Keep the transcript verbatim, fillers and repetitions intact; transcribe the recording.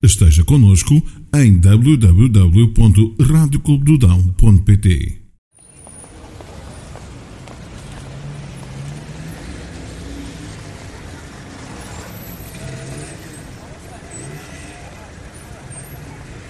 Esteja connosco em w w w ponto rádio clube do dão ponto p t.